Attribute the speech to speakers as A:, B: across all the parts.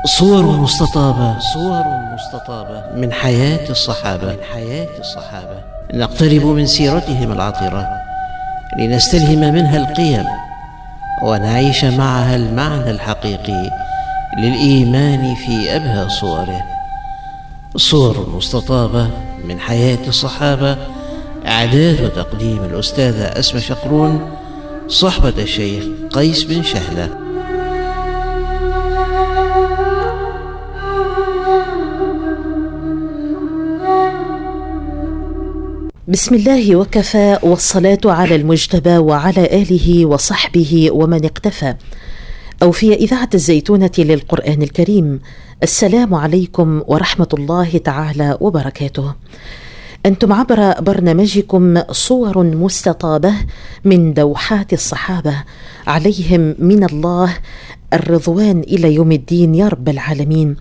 A: صور مستطابة من حياة الصحابة نقترب من سيرتهم العطرة لنستلهم منها القيم ونعيش معها المعنى الحقيقي للإيمان في أبهى صوره. صور مستطابة من حياة الصحابة، إعداد وتقديم الأستاذة أسماء شقرون، صحبة الشيخ قيس بن شهلة.
B: بسم الله وكفى، والصلاة على المجتبى وعلى آله وصحبه ومن اقتفى. أو في إذاعة الزيتونة للقرآن الكريم. السلام عليكم ورحمة الله تعالى وبركاته. أنتم عبر برنامجكم صور مستطابة من دوحات الصحابة عليهم من الله الرضوان إلى يوم الدين يا رب العالمين.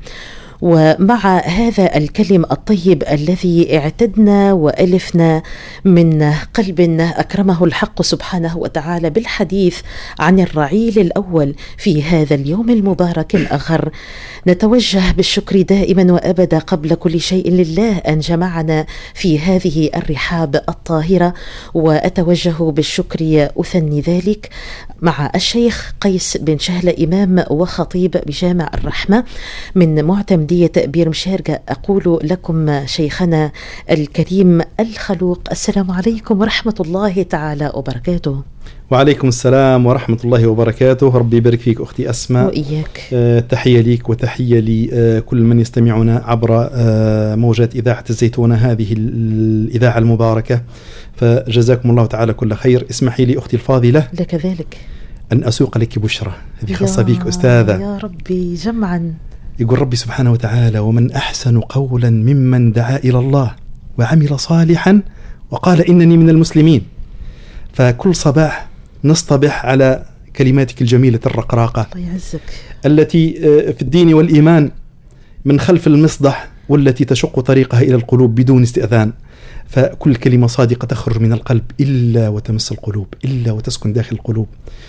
B: ومع هذا الكلم الطيب الذي اعتدنا وألفنا من قلب أكرمه الحق سبحانه وتعالى بالحديث عن الرعيل الأول في هذا اليوم المبارك الآخر، نتوجه بالشكر دائما وأبدا قبل كل شيء لله أن جمعنا في هذه الرحاب الطاهرة، وأتوجه بالشكر أثني ذلك مع الشيخ قيس بن شهلة، إمام وخطيب بجامع الرحمة من معتمدية بير مشارقة. أقول لكم شيخنا الكريم الخلوق، السلام عليكم ورحمة الله تعالى وبركاته.
C: وعليكم السلام ورحمة الله وبركاته. ربي يبارك فيك أختي أسماء،
B: وإياك.
C: تحية ليك وتحية لكل من يستمعنا عبر موجات إذاعة الزيتونة، هذه الإذاعة المباركة، فجزاكم الله تعالى كل خير. اسمحي لي أختي الفاضلة
B: لك ذلك
C: أن أسوق لك بشرى، هذه خاصة بك أستاذة.
B: يا ربي جمعا.
C: يقول ربي سبحانه وتعالى: ومن أحسن قولا ممن دعا إلى الله وعمل صالحا وقال إنني من المسلمين. فكل صباح نصطبح على كلماتك الجميلة الرقراقة
B: الله يعزك،
C: التي في الدين والإيمان من خلف المصدح، والتي تشق طريقها إلى القلوب بدون استئذان. فكل كلمة صادقة تخرج من القلب إلا وتمس القلوب، إلا وتسكن داخل القلوب.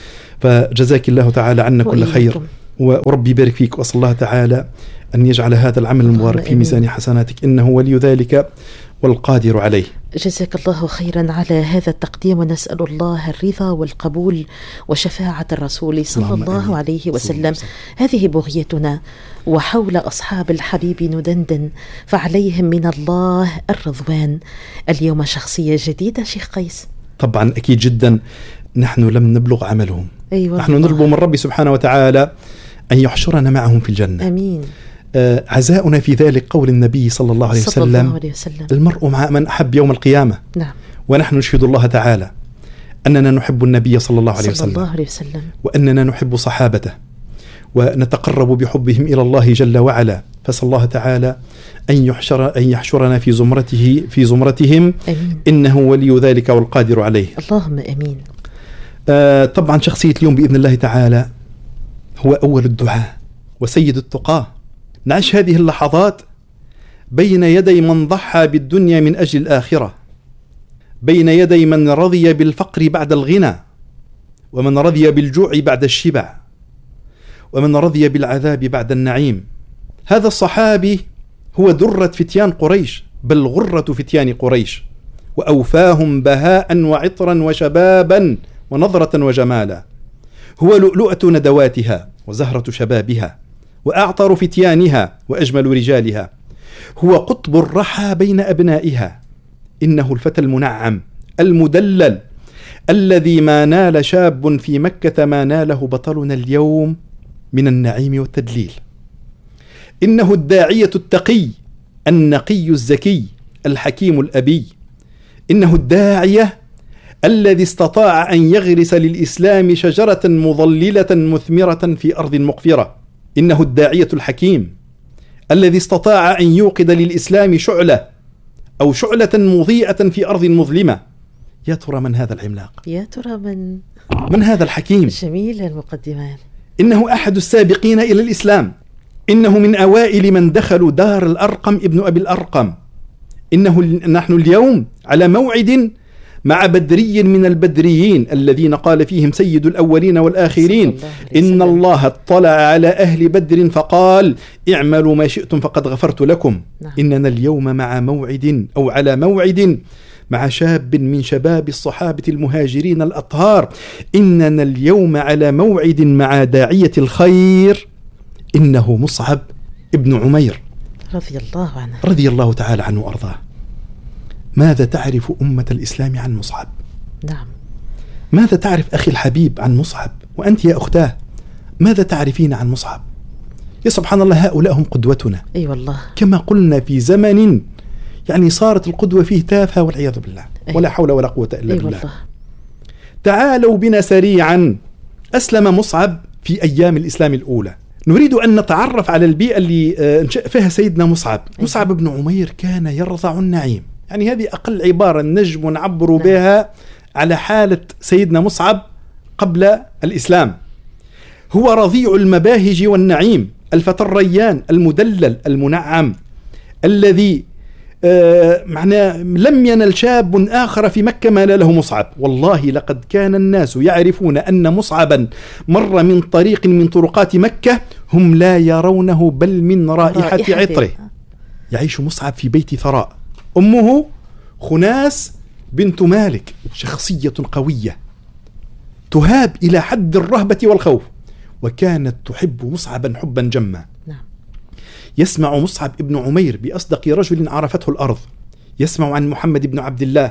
C: فجزاك الله تعالى عنا كل خير، وربي يبارك فيك، وأسأل الله تعالى أن يجعل هذا العمل المبارك في ميزان حسناتك، إنه ولي ذلك والقادر عليه.
B: جزاك الله خيرا على هذا التقديم، ونسأل الله الرضا والقبول وشفاعة الرسول صلى الله عليه وسلم. هذه بغيتنا، وحول أصحاب الحبيب ندندن، فعليهم من الله الرضوان. اليوم شخصية جديدة شيخ قيس.
C: طبعا أكيد جدا، نحن لم نبلغ عملهم.
B: أيوة،
C: نحن نطلب من ربي سبحانه وتعالى أن يحشرنا معهم في الجنة.
B: أمين.
C: عزاؤنا في ذلك قول النبي صلى الله عليه وسلم: المرء مع من أحب يوم القيامة.
B: نعم.
C: ونحن نشهد الله تعالى أننا نحب النبي صلى الله عليه وسلم، وأننا نحب صحابته، ونتقرب بحبهم إلى الله جل وعلا. فسأل الله تعالى أن يحشرنا في زمرتهم.
B: أمين.
C: إنه ولي ذلك والقادر عليه.
B: اللهم أمين.
C: طبعا شخصية اليوم بإذن الله تعالى هو أول الدعاء وسيد التقاة. نعيش هذه اللحظات بين يدي من ضحى بالدنيا من أجل الآخرة، بين يدي من رضي بالفقر بعد الغنى، ومن رضي بالجوع بعد الشبع، ومن رضي بالعذاب بعد النعيم. هذا الصحابي هو درة فتيان قريش، بل غرة فتيان قريش، وأوفاهم بهاء وعطرا وشبابا ونظرة وجمالا. هو لؤلؤة ندواتها وزهرة شبابها وأعطر فتيانها وأجمل رجالها. هو قطب الرحى بين أبنائها. إنه الفتى المنعم المدلل الذي ما نال شاب في مكة ما ناله بطلنا اليوم من النعيم والتدليل. إنه الداعية التقي النقي الزكي الحكيم الأبي. إنه الداعية الذي استطاع أن يغرس للإسلام شجرة مظللة مثمرة في أرض مقفرة. إنه الداعية الحكيم الذي استطاع أن يوقد للإسلام شعلة شعلة مضيئة في أرض مظلمة. يا ترى من هذا العملاق؟
B: يا ترى
C: من هذا الحكيم؟
B: جميلة المقدمات.
C: إنه أحد السابقين إلى الإسلام. إنه من أوائل من دخلوا دار الأرقم ابن أبي الأرقم. نحن اليوم على موعد مع بدري من البدريين الذين قال فيهم سيد الأولين والآخرين: إن الله اطلع على أهل بدر فقال: اعملوا ما شئتم فقد غفرت لكم. إننا اليوم مع موعد أو على موعد مع شاب من شباب الصحابة المهاجرين الأطهار. إننا اليوم على موعد مع داعية الخير، إنه مصعب ابن عمير رضي الله تعالى عنه وأرضاه. ماذا تعرف أمة الإسلام عن مصعب؟
B: نعم.
C: ماذا تعرف أخي الحبيب عن مصعب؟ وأنت يا أختاه ماذا تعرفين عن مصعب؟ يا سبحان الله، هؤلاء هم قدوتنا.
B: أي والله.
C: كما قلنا في زمن يعني صارت القدوة فيه تافهة والعياذ بالله. ولا حول ولا قوة إلا بالله.
B: والله.
C: تعالوا بنا سريعا. أسلم مصعب في أيام الإسلام الأولى. نريد أن نتعرف على البيئة اللي انشأ فيها سيدنا مصعب. مصعب بن عمير كان يرضع النعيم، يعني هذه أقل عبارة نجم نعبر بها على حالة سيدنا مصعب قبل الإسلام. هو رضيع المباهج والنعيم، الفتى الريان المدلل المنعم، الذي معناه لم ينل شاب آخر في مكة ما ناله مصعب. والله لقد كان الناس يعرفون أن مصعبا مر من طريق من طرقات مكة هم لا يرونه بل من رائحة عطره. يعيش مصعب في بيت ثراء. أمه خناس بنت مالك، شخصية قوية تهاب إلى حد الرهبة والخوف، وكانت تحب مصعبا حبا جما. يسمع مصعب ابن عمير بأصدق رجل عرفته الأرض، يسمع عن محمد بن عبد الله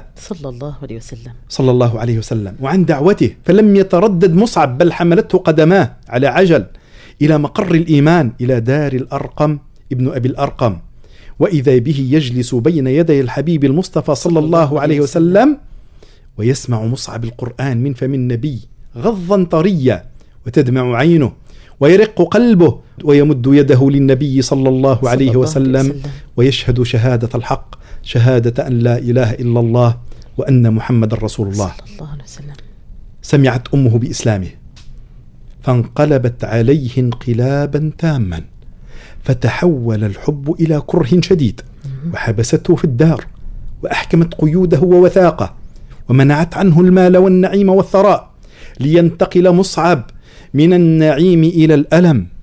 C: صلى الله عليه وسلم وعن دعوته، فلم يتردد مصعب بل حملته قدماه على عجل إلى مقر الإيمان، إلى دار الأرقم ابن أبي الأرقم، وإذا به يجلس بين يدي الحبيب المصطفى صلى الله عليه وسلم، ويسمع مصعب القرآن من فم النبي غضا طريا، وتدمع عينه ويرق قلبه، ويمد يده للنبي صلى الله عليه وسلم ويشهد شهادة الحق، شهادة أن لا إله إلا الله وأن محمد رسول الله. سمعت أمه بإسلامه فانقلبت عليه انقلابا تاما، فتحول الحب إلى كره شديد، وحبسته في الدار، وأحكمت قيوده ووثاقه، ومنعت عنه المال والنعيم والثراء، لينتقل مصعب من النعيم إلى الألم،